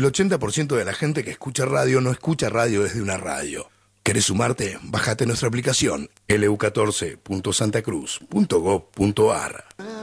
El 80% de la gente que escucha radio no escucha radio desde una radio. ¿Querés sumarte? Bájate nuestra aplicación lu14.santacruz.gov.ar.